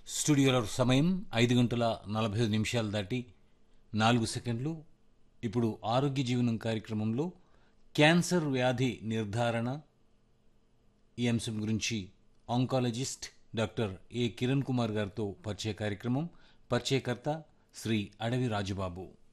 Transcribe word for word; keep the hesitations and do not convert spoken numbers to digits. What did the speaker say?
స్టూడియోలో సమయం ఐదు గంటల నలభై ఐదు నిమిషాలు దాటి నాలుగు సెకండ్లు. ఇప్పుడు ఆరోగ్య జీవనం కార్యక్రమంలో క్యాన్సర్ వ్యాధి నిర్ధారణ ఈ అంశం గురించి ఆంకాలజిస్ట్ డాక్టర్ ఏ కిరణ్ కుమార్ గారితో పరిచయ కార్యక్రమం. పరిచయకర్త శ్రీ అడవి రాజుబాబు.